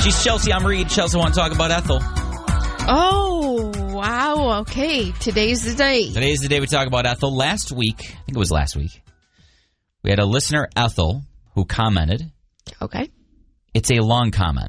She's Chelsea. I'm Reed. Chelsea, want to talk about Ethel. Oh, wow. Okay. Today's the day. Today's the day we talk about Ethel. Last week, I think it was last week, we had a listener, Ethel, who commented. Okay. It's a long comment,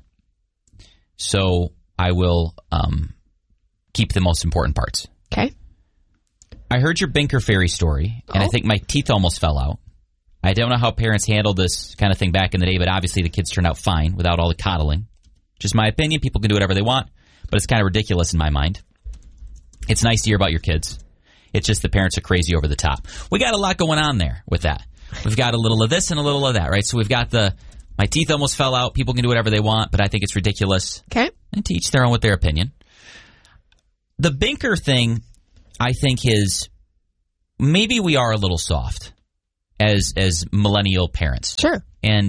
so I will keep the most important parts. Okay. I heard your Binker Fairy story, and I think my teeth almost fell out. I don't know how parents handled this kind of thing back in the day, but obviously the kids turned out fine without all the coddling. Just my opinion. People can do whatever they want, but it's kind of ridiculous in my mind. It's nice to hear about your kids. It's just the parents are crazy over the top. We got a lot going on there with that. We've got a little of this and a little of that, right? So we've got my teeth almost fell out. People can do whatever they want, but I think it's ridiculous. Okay. And to each their own with their opinion. The Binker thing, I think, is maybe we are a little soft as millennial parents. Sure. And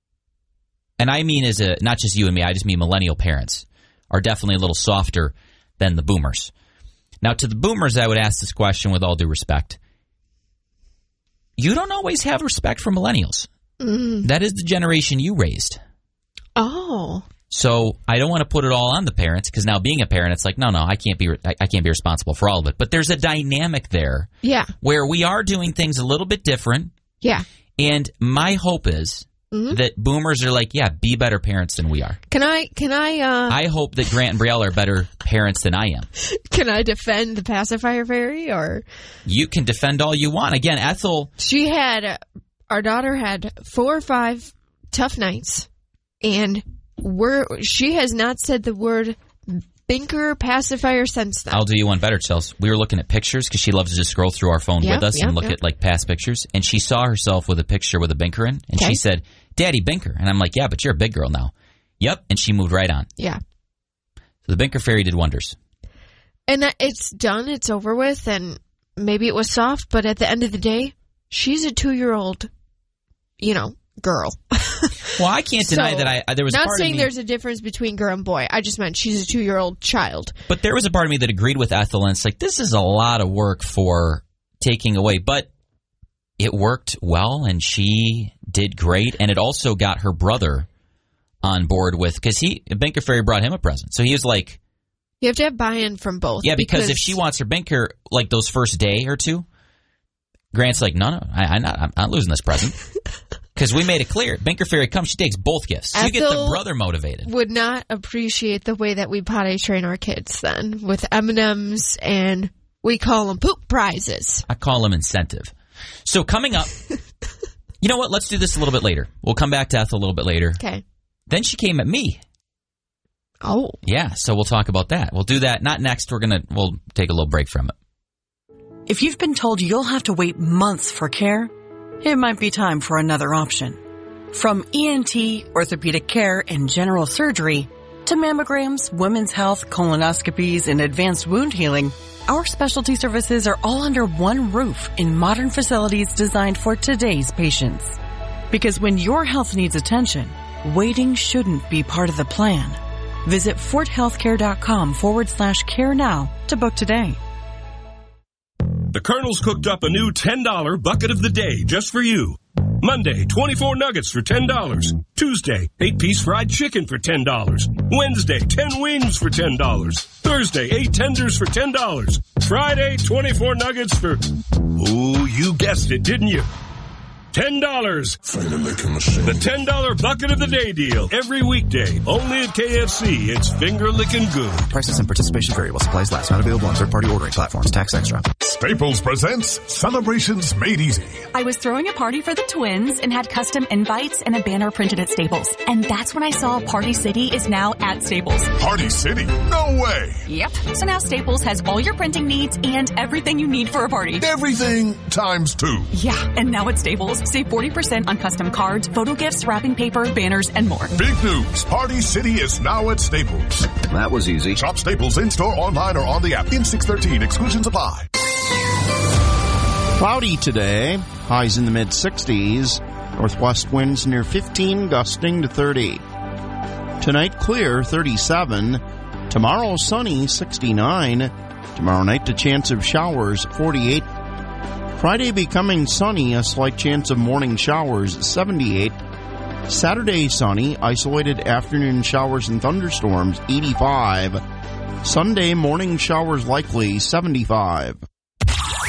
I mean not just you and me, I just mean millennial parents are definitely a little softer than the boomers. Now, to the boomers, I would ask this question with all due respect. You don't always have respect for millennials. That is the generation you raised. Oh. So I don't want to put it all on the parents, because now being a parent, it's like, no, I can't be responsible for all of it. But there's a dynamic there, where we are doing things a little bit different. Yeah. And my hope is that boomers are like, be better parents than we are. Can I? I hope that Grant and Brielle are better parents than I am. Can I defend the pacifier fairy, or? You can defend all you want. Again, Ethel. Our daughter had 4 or 5 tough nights, and she has not said the word Binker pacifier since then. I'll do you one better, Chelsea. We were looking at pictures because she loves to just scroll through our phone with us and look at like past pictures. And she saw herself with a picture with a Binker in, and she said, "Daddy, Binker." And I'm like, "Yeah, but you're a big girl now." Yep. And she moved right on. Yeah. So the Binker Fairy did wonders. And it's done. It's over with. And maybe it was soft, but at the end of the day, she's a 2-year-old, girl. Well, I can't deny that there was not a part saying of me, there's a difference between girl and boy. I just meant she's a 2-year-old child. But there was a part of me that agreed with Ethel, and it's like, this is a lot of work for taking away. But it worked well, and she did great, and it also got her brother on board with, because Binker Fairy brought him a present. So he was like... You have to have buy-in from both. Yeah, because if she wants her Binker, like those first day or two, Grant's like, no, I'm not losing this present. Because we made it clear. Binker Fairy comes, she takes both gifts. So you get the brother motivated. Would not appreciate the way that we potty train our kids then, with M&Ms, and we call them poop prizes. I call them incentive. So coming up, you know what? Let's do this a little bit later. We'll come back to Ethel a little bit later. Okay. Then she came at me. Oh. Yeah, so we'll talk about that. We'll do that. Not next. We'll take a little break from it. If you've been told you'll have to wait months for care, it might be time for another option. From ENT, orthopedic care, and general surgery, to mammograms, women's health, colonoscopies, and advanced wound healing, our specialty services are all under one roof in modern facilities designed for today's patients. Because when your health needs attention, waiting shouldn't be part of the plan. Visit forthealthcare.com/care now to book today. The Colonel's cooked up a new $10 bucket of the day just for you. Monday, 24 nuggets for $10. Tuesday, 8-piece fried chicken for $10. Wednesday, 10 wings for $10. Thursday, 8 tenders for $10. Friday, 24 nuggets for... Oh, you guessed it, didn't you? $10. The $10 bucket of the day deal. Every weekday. Only at KFC. It's finger-licking good. Prices and participation vary while supplies last. Not available on third-party ordering platforms. Tax extra. Staples presents Celebrations Made Easy. I was throwing a party for the twins and had custom invites and a banner printed at Staples. And that's when I saw Party City is now at Staples. Party City? No way. Yep. So now Staples has all your printing needs and everything you need for a party. Everything times 2. Yeah. And now at Staples, save 40% on custom cards, photo gifts, wrapping paper, banners, and more. Big news. Party City is now at Staples. That was easy. Shop Staples in-store, online, or on the app. In 613. Exclusions apply. Cloudy today. Highs in the mid-60s. Northwest winds near 15, gusting to 30. Tonight, clear, 37. Tomorrow, sunny, 69. Tomorrow night, a chance of showers, 48. Friday becoming sunny, a slight chance of morning showers, 78. Saturday, sunny, isolated afternoon showers and thunderstorms, 85. Sunday, morning showers likely, 75.